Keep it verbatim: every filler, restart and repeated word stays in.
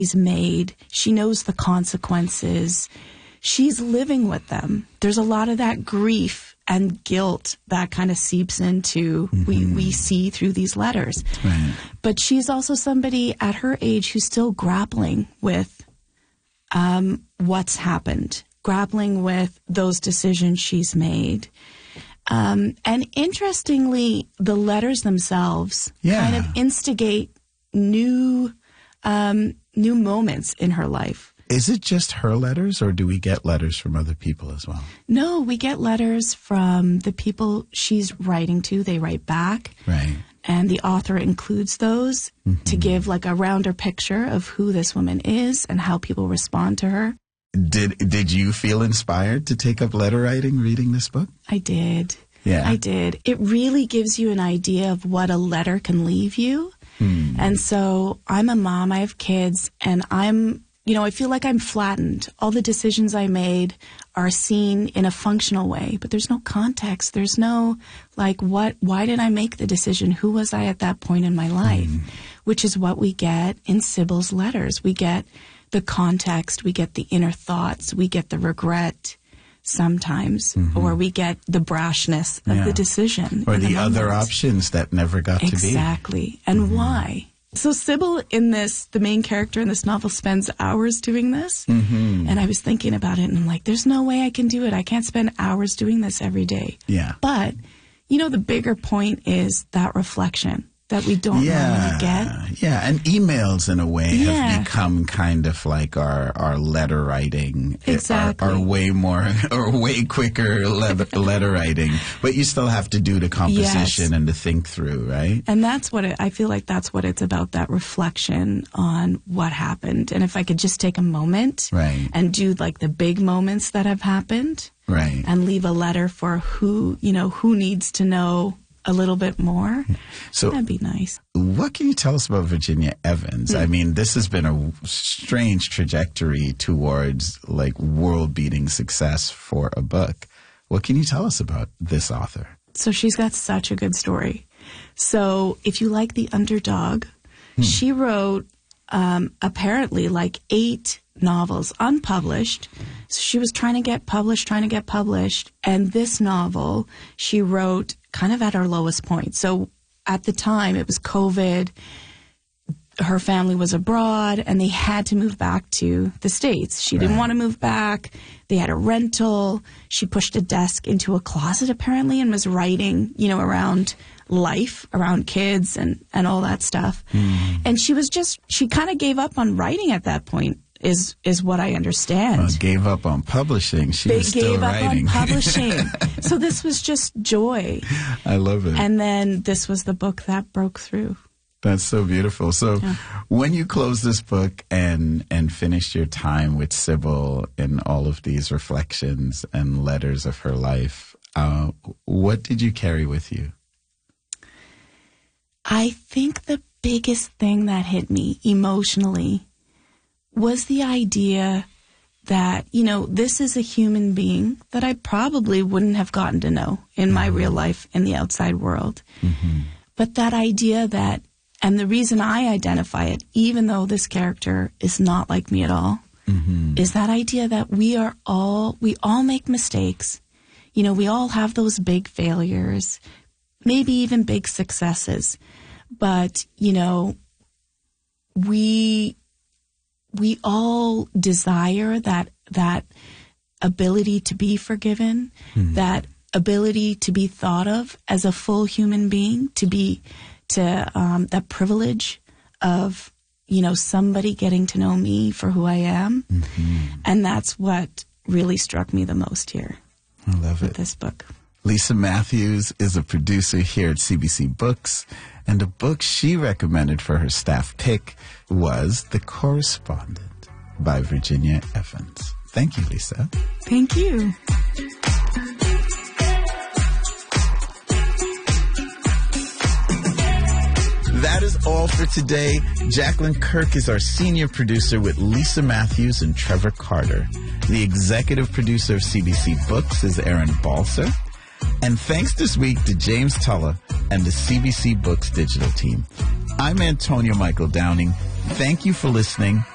she's made. She knows the consequences. She's living with them. There's a lot of that grief and guilt that kind of seeps into, mm-hmm. we, we see through these letters. Right. But she's also somebody at her age who's still grappling with um, what's happened, grappling with those decisions she's made. Um, and interestingly, the letters themselves yeah. kind of instigate new um, new moments in her life. Is it just her letters, or do we get letters from other people as well? No, we get letters from the people she's writing to. They write back. Right. And the author includes those mm-hmm. to give like a rounder picture of who this woman is and how people respond to her. Did did you feel inspired to take up letter writing reading this book? I did. Yeah. I did. It really gives you an idea of what a letter can leave you. Hmm. And so I'm a mom, I have kids, and I'm, you know, I feel like I'm flattened. All the decisions I made are seen in a functional way, but there's no context. There's no, like, what, why did I make the decision? Who was I at that point in my life? Hmm. Which is what we get in Sybil's letters. We get the context, we get the inner thoughts, we get the regret sometimes, mm-hmm. or we get the brashness of yeah. the decision. Or the, the other options that never got exactly. to be. Exactly. And mm-hmm. why? So Sybil in this, the main character in this novel, spends hours doing this. Mm-hmm. And I was thinking about it and I'm like, there's no way I can do it. I can't spend hours doing this every day. Yeah. But, you know, the bigger point is that reflection that we don't yeah, normally get. Yeah, and emails in a way yeah. have become kind of like our, our letter writing. Exactly. Our, our way more, or way quicker letter, letter writing. But you still have to do the composition yes. and to think through, right? And that's what it, I feel like that's what it's about, that reflection on what happened. And if I could just take a moment right. and do like the big moments that have happened. Right. And leave a letter for who, you know, who needs to know a little bit more. So that'd be nice. What can you tell us about Virginia Evans? Mm. I mean, this has been a strange trajectory towards like world-beating success for a book. What can you tell us about this author? So she's got such a good story. So if you like The Underdog, mm. she wrote um, apparently like eight novels unpublished. So she was trying to get published, trying to get published. And this novel she wrote kind of at her lowest point. So at the time, it was COVID. Her family was abroad, and they had to move back to the States. She right. didn't want to move back. They had a rental. She pushed a desk into a closet, apparently, and was writing, you know, around life, around kids, and, and all that stuff. Mm. And she was just, she kind of gave up on writing at that point. Is is what I understand. Well, gave up on publishing. She they was still gave writing. up on publishing. So this was just joy. I love it. And then this was the book that broke through. That's so beautiful. So yeah. when you closed this book and and finished your time with Sybil in all of these reflections and letters of her life, uh, what did you carry with you? I think the biggest thing that hit me emotionally was the idea that, you know, this is a human being that I probably wouldn't have gotten to know in mm-hmm. my real life in the outside world. Mm-hmm. But that idea that, and the reason I identify it, even though this character is not like me at all, mm-hmm. is that idea that we are all, we all make mistakes. You know, we all have those big failures, maybe even big successes. But, you know, we... we all desire that that ability to be forgiven, mm. that ability to be thought of as a full human being, to be to um, that privilege of, you know, somebody getting to know me for who I am, mm-hmm. and that's what really struck me the most here. I love with it. This book. Lisa Matthews is a producer here at C B C Books, and a book she recommended for her staff pick was The Correspondent by Virginia Evans. Thank you, Lisa. Thank you. That is all for today. Jacqueline Kirk is our senior producer with Lisa Matthews and Trevor Carter. The executive producer of C B C Books is Aaron Balser. And thanks this week to James Tulla and the C B C Books digital team. I'm Antonio Michael Downing. Thank you for listening.